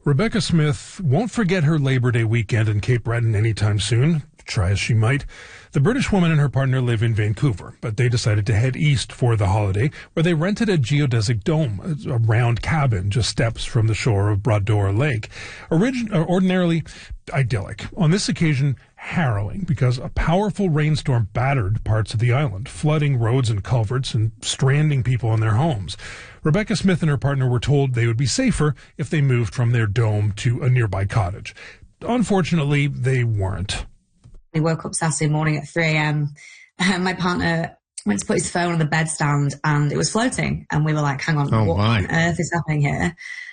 Rebecca Smith won't forget her Labor Day weekend in Cape Breton anytime soon, try as she might. The British woman and her partner live in Vancouver, but they decided to head east for the holiday, where they rented a geodesic dome, a round cabin just steps from the shore of Brador Lake. Ordinarily idyllic. On this occasion, harrowing, because a powerful rainstorm battered parts of the island, flooding roads and culverts and stranding people in their homes. Rebecca Smith and her partner were told they would be safer if they moved from their dome to a nearby cottage. Unfortunately, they weren't. We woke up Saturday morning at 3 a.m. My partner went to put his phone on the bedstand and it was floating. And we were like, hang on, what on earth is happening here?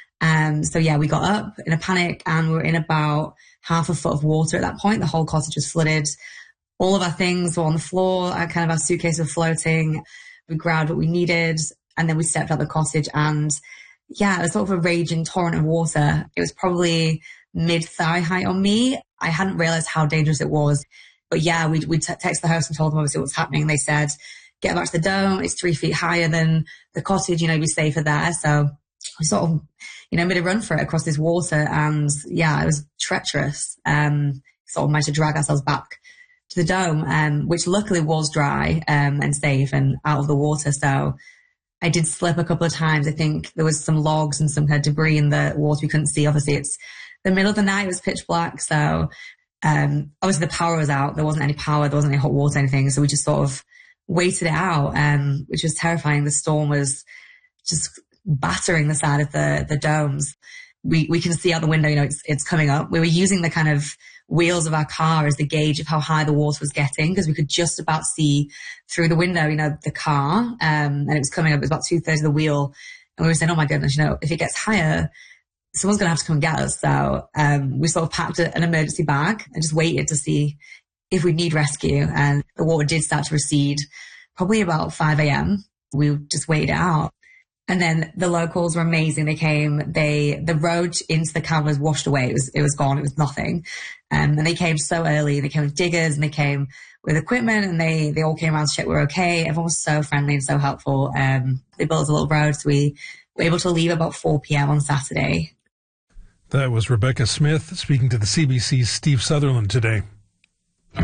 So yeah, we got up in a panic and we were in about half a foot of water at that point. The whole cottage was flooded. All of our things were on the floor. Our suitcases were floating. We grabbed what we needed and then we stepped out the cottage and yeah, it was sort of a raging torrent of water. It was probably mid-thigh height on me. I hadn't realized how dangerous it was. But yeah, we texted the host and told them obviously what's happening. They said, get back to the dome. It's 3 feet higher than the cottage, be safer there. So we sort of, made a run for it across this water. And yeah, it was treacherous. Sort of managed to drag ourselves back to the dome, which luckily was dry and safe and out of the water. So I did slip a couple of times. I think there was some logs and some kind of debris in the water we couldn't see. Obviously, it's the middle of the night. It was pitch black. So obviously the power was out. There wasn't any power. There wasn't any hot water or anything. So we just sort of waited it out, which was terrifying. The storm was just battering the side of the domes. We can see out the window, it's coming up. We were using the kind of wheels of our car as the gauge of how high the water was getting because we could just about see through the window, the car, and it was coming up. It was about 2/3 of the wheel. And we were saying, oh my goodness, if it gets higher, someone's going to have to come and get us. So we sort of packed an emergency bag and just waited to see if we'd need rescue. And the water did start to recede probably about 5 a.m. We just waited it out. And then the locals were amazing. They came, the road into the cabin was washed away. It was gone. It was nothing. And they came so early. They came with diggers and they came with equipment and they all came around to check we were okay. Everyone was so friendly and so helpful. They built us a little road. So we were able to leave about 4 p.m. on Saturday. That was Rebecca Smith speaking to the CBC's Steve Sutherland today.